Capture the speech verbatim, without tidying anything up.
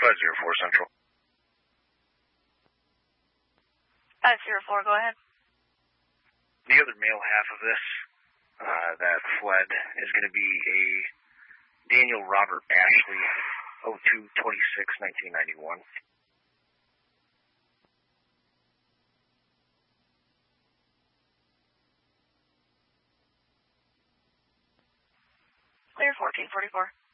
five zero four Central. five zero four, go ahead. The other male half of this uh, that fled is going to be a Daniel Robert Ashley, oh two twenty-six nineteen ninety-one. Clear fourteen forty-four.